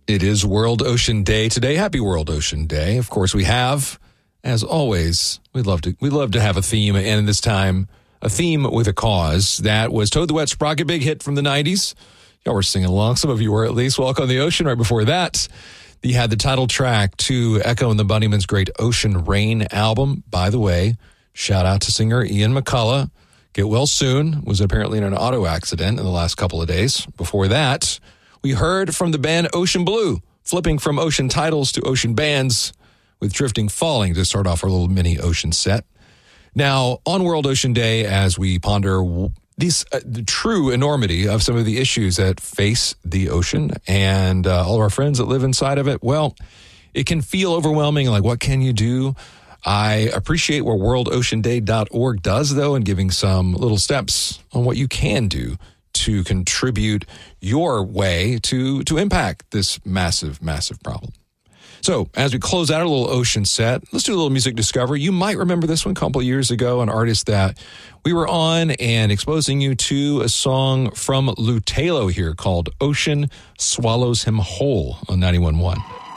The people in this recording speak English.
It is World Ocean Day today. Happy World Ocean Day. Of course, we have, as always, we'd love to have a theme, and this time, a theme with a cause. That was Toad the Wet Sprocket, big hit from the 90s. Y'all were singing along. Some of you were, at least. Walk on the Ocean. Right before that, you had the title track to Echo and the Bunnymen's great Ocean Rain album. By the way, shout out to singer Ian McCullough. Get well soon. Was apparently in an auto accident in the last couple of days. Before that, we heard from the band Ocean Blue, flipping from ocean titles to ocean bands with Drifting Falling to start off our little mini ocean set. Now, on World Ocean Day, as we ponder the true enormity of some of the issues that face the ocean and all of our friends that live inside of it, well, it can feel overwhelming. Like, what can you do? I appreciate what worldoceanday.org does, though, in giving some little steps on what you can do to contribute your way to impact this massive, massive problem. So as we close out our little ocean set, let's do a little music discovery. You might remember this one a couple of years ago, an artist that we were on and exposing you to a song from Lutalo here called Ocean Swallows Him Whole on 91.1.